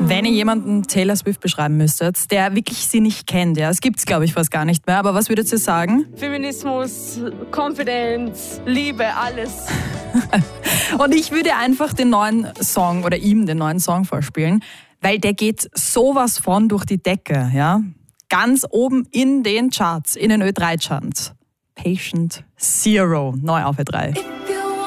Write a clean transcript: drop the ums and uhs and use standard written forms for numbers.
Wenn ihr jemanden Taylor Swift beschreiben müsstet, der wirklich sie nicht kennt, ja, es gibt's glaube ich fast gar nicht mehr, aber was würdet ihr sagen? Feminismus, Confidence, Liebe, alles. Und ich würde einfach den neuen Song oder ihm den neuen Song vorspielen, weil der geht sowas von durch die Decke, ja. Ganz oben in den Charts, in den Ö3-Charts. Patient Zero, neu auf Ö3.